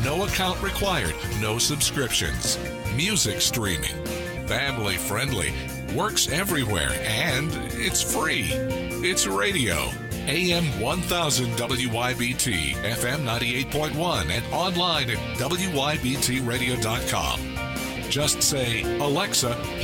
No account required, no subscriptions. Music streaming. Family friendly. Works everywhere, and it's free. It's radio. AM 1000 WYBT, FM 98.1, and online at WYBTradio.com. Just say, Alexa,